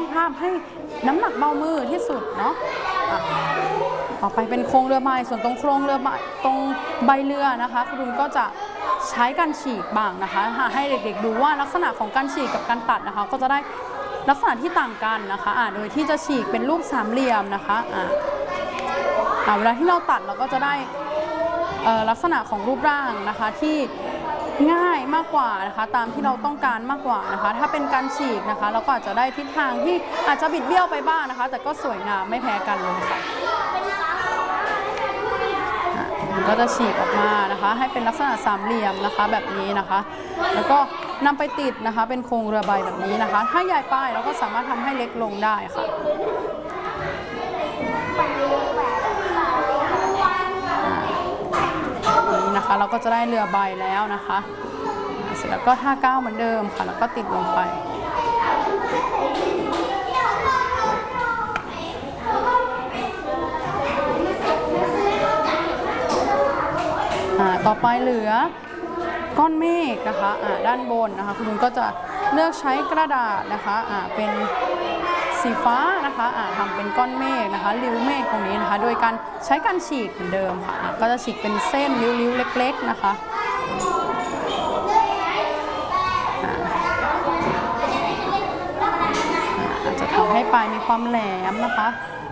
ภาพให้น้ำหนักเบามือที่สุดเนาะต่อไปเป็นโครงเรือใบส่วนตรงโครงเรือใบตรงใบเรือนะคะครูก็จะใช้การฉีกบ้างนะคะให้เด็กๆดูว่าลักษณะของการฉีกกับการตัดนะคะก็จะได้ลักษณะที่ต่างกันนะคะโดยที่จะฉีกเป็นรูปสามเหลี่ยมนะคะเวลาที่เราตัดเราก็จะได้ลักษณะของรูปร่างนะคะที่ง่ายมากกว่านะคะตามที่เราต้องการมากกว่านะคะถ้าเป็นการฉีกนะคะเราก็อาจจะได้ทิศทางที่อาจจะบิดเบี้ยวไปบ้างนะคะแต่ก็สวยงามไม่แพ้กันเลยค่ะก็จะฉีกออกมานะคะให้เป็นลักษณะสามเหลี่ยมนะคะแบบนี้นะคะแล้วก็นำไปติดนะคะเป็นโครงเรือใบแบบนี้นะคะถ้าใหญ่ไปเราก็สามารถทำให้เล็กลงได้ค่ะนี่นะคะเราก็จะได้เรือใบแล้วนะคะเสร็จแล้วก็ท่าก้าวเหมือนเดิมค่ะแล้วก็ติดลงไปต่อไปเหลือก้อนเมฆนะคะด้านบนนะคะคุณลุงก็จะเลือกใช้กระดาษนะคะเป็นสีฟ้านะคะทำเป็นก้อนเมฆนะคะริ้วเมฆตรงนี้นะคะโดยการใช้การฉีกเหมือนเดิมค่ะก็จะฉีกเป็นเส้นริ้วๆเล็กๆนะคะอาจจะทำให้ปลายมีความแหลมนะคะ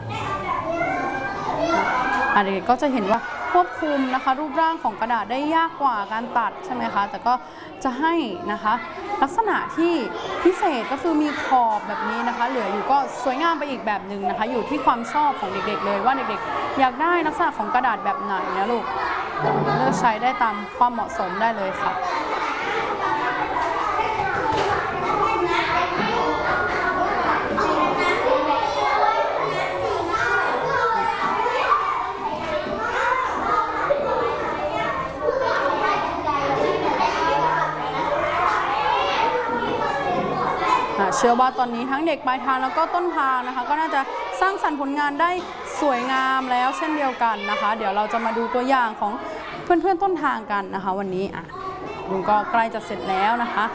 เด็กๆก็จะเห็นว่าควบคุมนะคะรูปร่างของกระดาษได้ยากกว่าการตัดใช่ไหมคะแต่ก็จะให้นะคะลักษณะที่พิเศษก็คือมีขอบแบบนี้นะคะเหลืออยู่ก็สวยงามไปอีกแบบหนึ่งนะคะอยู่ที่ความชอบของเด็กๆเลยว่าเด็กๆอยากได้ลักษณะของกระดาษแบบไหนนะลูกเลือกใช้ได้ตามความเหมาะสมได้เลยค่ะเชื่อว่าตอนนี้ทั้งเด็กปลายทางแล้วก็ต้นทางนะคะก็น่าจะสร้างสรรค์ผลงานได้สวยงามแล้วเช่นเดียวกันนะคะเดี๋ยวเราจะมาดูตัวอย่างของเพื่อนๆต้นทางกันนะคะวันนี้ลุงก็ใกล้จะเสร็จแล้วนะคะ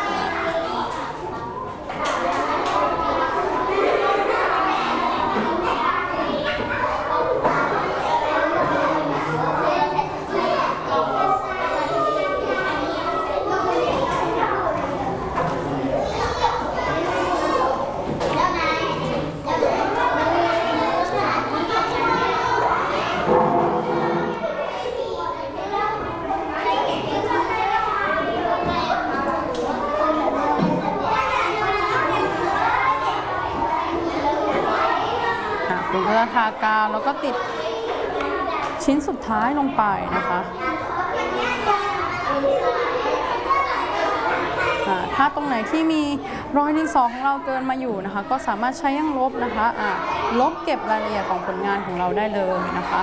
ลุงก็จะทากาวแล้วก็ติดชิ้นสุดท้ายลงไปนะคะถ้าตรงไหนที่มีรอยดินสอของเราเกินมาอยู่นะคะก็สามารถใช้ยางลบนะคะลบเก็บรายละเอียดของผลงานของเราได้เลยนะคะ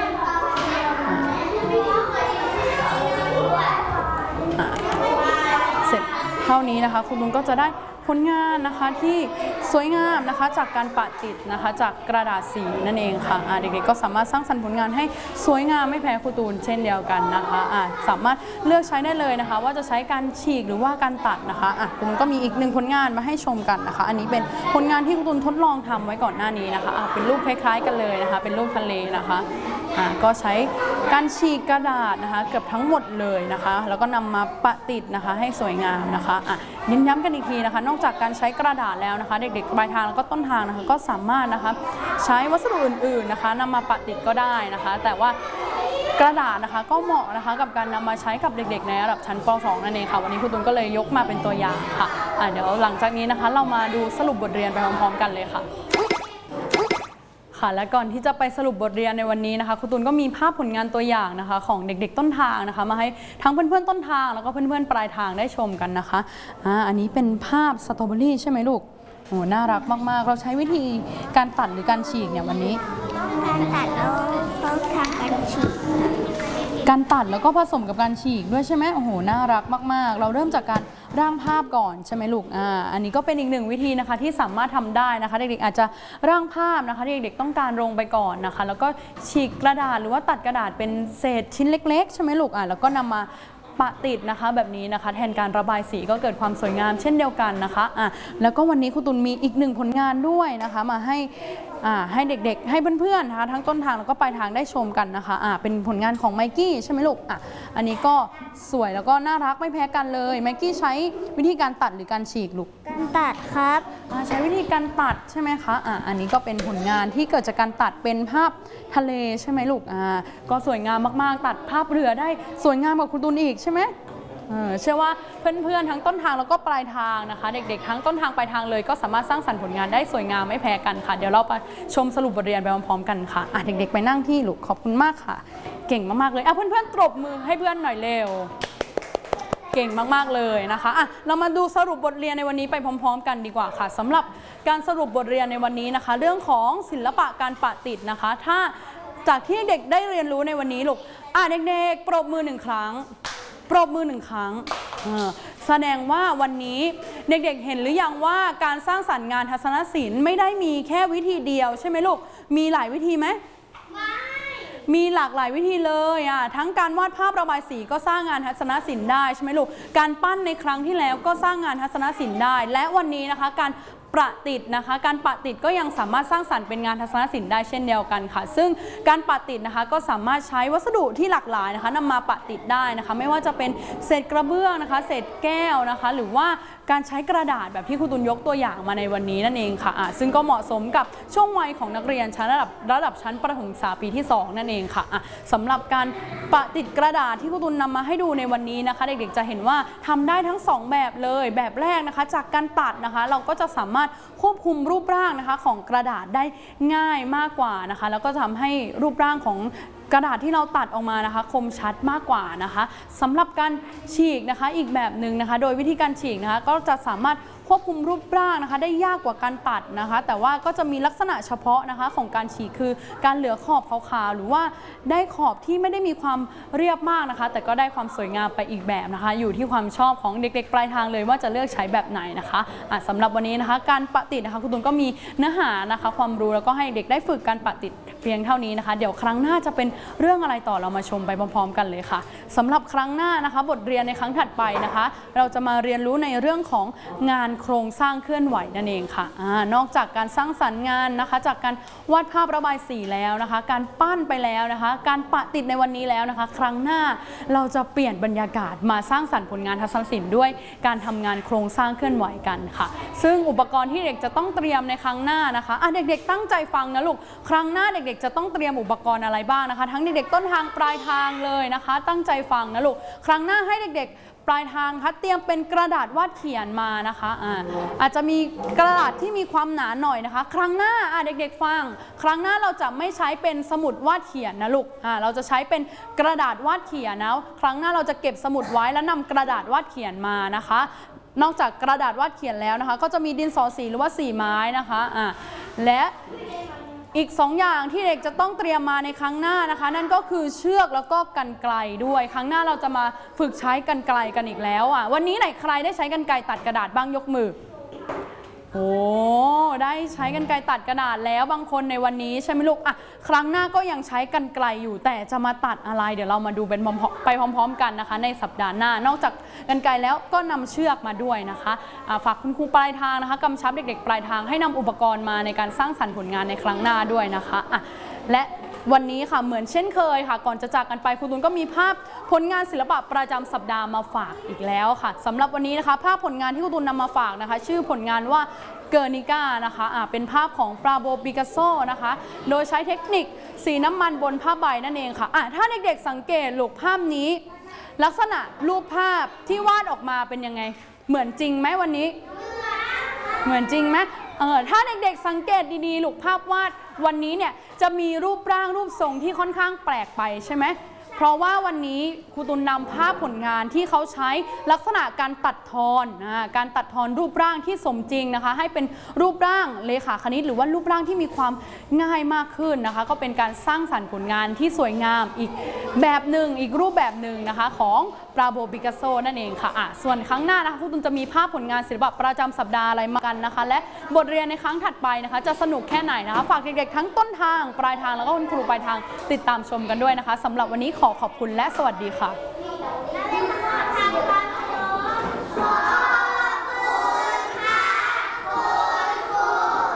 เสร็จเท่านี้นะคะคุณลุงก็จะได้ผลงานนะคะที่สวยงามนะคะจากการปะติดนะคะจากกระดาษสีนั่นเองค่ะเด็กๆก็สามารถสร้างสรรค์ผลงานให้สวยงามไม่แพ้ครูตูนเช่นเดียวกันนะคะสามารถเลือกใช้ได้เลยนะคะว่าจะใช้การฉีกหรือว่าการตัดนะคะครูตูนก็มีอีกหนึ่งผลงานมาให้ชมกันนะคะอันนี้เป็นผลงานที่ครูตูนทดลองทำไว้ก่อนหน้านี้นะคะเป็นรูปคล้ายๆกันเลยนะคะเป็นรูปทะเลนะคะก็ใช้การฉีกกระดาษนะคะเกือบทั้งหมดเลยนะคะแล้วก็นำมาปะติดนะคะให้สวยงามนะคะเน้นย้ำกันอีกทีนะคะนอกจากการใช้กระดาษแล้วนะคะเด็กๆปลายทางแล้วก็ต้นทางนะคะก็สามารถนะคะใช้วัสดุอื่นๆนะคะนำมาปะติดก็ได้นะคะแต่ว่ากระดาษนะคะก็เหมาะนะคะกับการนำมาใช้กับเด็กๆในระดับชั้นป .2 นั่นเองค่ะวันนี้ครูตูนก็เลยยกมาเป็นตัวอย่างค่ะเดี๋ยวหลังจากนี้นะคะเรามาดูสรุปบทเรียนไปพร้อมๆกันเลยค่ะและก่อนที่จะไปสรุปบทเรียนในวันนี้นะคะครูตูนก็มีภาพผลงานตัวอย่างนะคะของเด็กๆต้นทางนะคะมาให้ทั้งเพื่อนๆต้นทางแล้วก็เพื่อนๆปลายทางได้ชมกันนะคะอันนี้เป็นภาพสตรอเบอรี่ใช่ไหมลูกโอ้น่ารักมากๆเราใช้วิธีการตัดหรือการฉีกเนี่ยวันนี้การตัดแล้วก็ทำการฉีกการตัดแล้วก็ผสมกับการฉีกด้วยใช่ไหมโอ้โหน่ารักมากๆเราเริ่มจากการร่างภาพก่อนใช่ไหมลูกอันนี้ก็เป็นอีกหนึ่งวิธีนะคะที่สามารถทำได้นะคะเด็กๆอาจจะร่างภาพนะคะที่เด็กๆต้องการลงไปก่อนนะคะแล้วก็ฉีกกระดาษหรือว่าตัดกระดาษเป็นเศษชิ้นเล็กๆใช่ไหมลูกแล้วก็นำมาปะติดนะคะแบบนี้นะคะแทนการระบายสีก็เกิดความสวยงามเช่นเดียวกันนะคะแล้วก็วันนี้ครูตุลมีอีก1ผลงานด้วยนะคะมาให้เด็กๆให้เพื่อนๆนะคะทั้งต้นทางแล้วก็ปลายทางได้ชมกันนะคะเป็นผลงานของไมกี้ใช่ไหมลูกอันนี้ก็สวยแล้วก็น่ารักไม่แพ้กันเลยไมกี้ใช้วิธีการตัดหรือการฉีกลูกการตัดครับใช้วิธีการตัดใช่ไหมคะอันนี้ก็เป็นผลงานที่เกิดจากการตัดเป็นภาพทะเลใช่ไหมลูกก็สวยงามมากๆตัดภาพเรือได้สวยงามกว่าครูตุลอีกใช่ไหมเชื่อว่าเพื่อนๆทั้งต้นทางแล้วก็ปลายทางนะคะเด็กๆทั้งต้นทางปลายทางเลยก็สามารถสร้างสรรค์ผลงานได้สวยงามไม่แพ้กันค่ะเดี๋ยวเราไปชมสรุปบทเรียนไปพร้อมๆกันค่ะเด็กๆไปนั่งที่ลูกขอบคุณมากค่ะเก่งมากๆเลยเพื่อนๆตบมือให้เพื่อนหน่อยเร็วเก่งมากๆเลยนะคะเรามาดูสรุปบทเรียนในวันนี้ไปพร้อมๆกันดีกว่าค่ะสำหรับการสรุปบทเรียนในวันนี้นะคะเรื่องของศิลปะการปะติดนะคะถ้าจากที่เด็กได้เรียนรู้ในวันนี้ลูกเด็กๆปรบมือ1 ครั้งปรบมือ1 ครั้งแสดงว่าวันนี้เด็กๆเห็นหรือยังว่าการสร้างสรรค์งานทัศนศิลป์ไม่ได้มีแค่วิธีเดียวใช่ไหมลูกมีหลายวิธีไหมมีหลากหลายวิธีเลยทั้งการวาดภาพระบายสีก็สร้างงานทัศนศิลป์ได้ใช่ไหมลูกการปั้นในครั้งที่แล้วก็สร้างงานทัศนศิลป์ได้และวันนี้นะคะการประติดนะคะการปะติดก็ยังสามารถสร้างสรรค์เป็นงานทัศนศิลป์ได้เช่นเดียวกันค่ะซึ่งการปะติดนะคะก็สามารถใช้วัสดุที่หลากหลายนะคะนำมาปะติดได้นะคะไม่ว่าจะเป็นเศษกระเบื้องนะคะเศษแก้วนะคะหรือว่าการใช้กระดาษแบบที่ครูตุลยกตัวอย่างมาในวันนี้นั่นเองค่ะซึ่งก็เหมาะสมกับช่วงวัยของนักเรียนชั้นระดับชั้นประถมศึกษาปีที่2นั่นเองค่ะสำหรับการปะติดกระดาษที่ครูตุลนำมาให้ดูในวันนี้นะคะเด็กๆจะเห็นว่าทำได้ทั้ง2แบบเลยแบบแรกนะคะจากการตัดนะคะเราก็จะสามารถควบคุมรูปร่างนะคะของกระดาษได้ง่ายมากกว่านะคะแล้วก็ทำให้รูปร่างของกระดาษที่เราตัดออกมานะคะคมชัดมากกว่านะคะสำหรับการฉีกนะคะอีกแบบหนึ่งนะคะโดยวิธีการฉีกนะคะก็จะสามารถควบคุมรูปร่างนะคะได้ยากกว่าการตัดนะคะแต่ว่าก็จะมีลักษณะเฉพาะนะคะของการฉีกคือการเหลือขอบขาวๆหรือว่าได้ขอบที่ไม่ได้มีความเรียบมากนะคะแต่ก็ได้ความสวยงามไปอีกแบบนะคะอยู่ที่ความชอบของเด็กๆปลายทางเลยว่าจะเลือกใช้แบบไหนนะคะสำหรับวันนี้นะคะการปะติดนะคะคุณตุลก็มีเนื้อหานะคะความรู้แล้วก็ให้เด็กได้ฝึกการปะติดเพียงเท่านี้นะคะเดี๋ยวครั้งหน้าจะเป็นเรื่องอะไรต่อเรามาชมไปพร้อมๆกันเลยค่ะสำหรับครั้งหน้านะคะบทเรียนในครั้งถัดไปนะคะเราจะมาเรียนรู้ในเรื่องของงานโครงสร้างเคลื่อนไหวนั่นเองค่ะนอกจากการสร้างสรรค์งานนะคะจากการวาดภาพระบายสีแล้วนะคะการปั้นไปแล้วนะคะการปะติดในวันนี้แล้วนะคะครั้งหน้าเราจะเปลี่ยนบรรยากาศมาสร้างสรรค์ผลงานทัศนศิลป์ด้วยการทำงานโครงสร้างเคลื่อนไหวกันค่ะซึ่งอุปกรณ์ที่เด็กจะต้องเตรียมในครั้งหน้านะคะเด็กๆตั้งใจฟังนะลูกครั้งหน้าเด็กๆจะต้องเตรียมอุปกรณ์อะไรบ้างนะคะทั้งเด็กๆต้นทางปลายทางเลยนะคะตั้งใจฟังนะลูกครั้งหน้าให้เด็กๆปลายทางคะเตรียมเป็นกระดาษวาดเขียนมานะคะอาจจะมีกระดาษที่มีความหนาหน่อยนะคะครั้งหน้าเด็กๆฟังครั้งหน้าเราจะไม่ใช้เป็นสมุดวาดเขียนนะลูกเราจะใช้เป็นกระดาษวาดเขียนนะครั้งหน้าเราจะเก็บสมุดไว้แล้วนำกระดาษวาดเขียนมานะคะนอกจากกระดาษวาดเขียนแล้วนะคะก็จะมีดินสอสีหรือว่าสีไม้นะคะและอีก2อย่างที่เด็กจะต้องเตรียมมาในครั้งหน้านะคะนั่นก็คือเชือกแล้วก็กรรไกรด้วยครั้งหน้าเราจะมาฝึกใช้กรรไกรกันอีกแล้ววันนี้ไหนใครได้ใช้กรรไกรตัดกระดาษบ้างยกมือโอ้ได้ใช้กรรไกรตัดกระดาษแล้วบางคนในวันนี้ใช่ไหมลูกครั้งหน้าก็ยังใช้กรรไกรอยู่แต่จะมาตัดอะไรเดี๋ยวเรามาดูเป็นไปพร้อมๆกันนะคะในสัปดาห์หน้านอกจากกรรไกรแล้วก็นำเชือกมาด้วยนะคะฝากคุณครูปลายทางนะคะกำชับเด็กๆปลายทางให้นำอุปกรณ์มาในการสร้างสรรค์ผลงานในครั้งหน้าด้วยนะคะและวันนี้ค่ะเหมือนเช่นเคยค่ะก่อนจะจากกันไปครูตุลก็มีภาพผลงานศิลปะประจำสัปดาห์มาฝากอีกแล้วค่ะสำหรับวันนี้นะคะภาพผลงานที่ครูตุลนำมาฝากนะคะชื่อผลงานว่าเกอร์นิก้านะคะเป็นภาพของปาโบ ปิกัสโซนะคะโดยใช้เทคนิคสีน้ำมันบนผ้าใบนั่นเองค่ะถ้าเด็กๆสังเกตลูกภาพนี้ลักษณะรูปภาพที่วาดออกมาเป็นยังไงเหมือนจริงไหมวันนี้เหมือนจริงไหมถ้าเด็กๆสังเกตดีๆลูกภาพวาดวันนี้เนี่ยจะมีรูปร่างรูปทรงที่ค่อนข้างแปลกไปใช่ไหมเพราะว่าวันนี้ครูตุลนำภาพผลงานที่เขาใช้ลักษณะการตัดทอนการตัดทอนรูปร่างที่สมจริงนะคะให้เป็นรูปร่างเลขาคณิตหรือว่ารูปร่างที่มีความง่ายมากขึ้นนะคะก็เป็นการสร้างสรรค์ผลงานที่สวยงามอีกแบบหนึ่งอีกรูปแบบหนึ่งนะคะของปาโบ ปิกัสโซนั่นเองค่ะส่วนครั้งหน้านะคะครูตุลจะมีภาพผลงานศิลปะประจำสัปดาห์อะไรมากันนะคะและบทเรียนในครั้งถัดไปนะคะจะสนุกแค่ไหนนะคะฝากเด็กๆทั้งต้นทางปลายทางแล้วก็คุณครูปลายทางติดตามชมกันด้วยนะคะสำหรับวันนี้ขอบคุณและสวัสดีค่ะ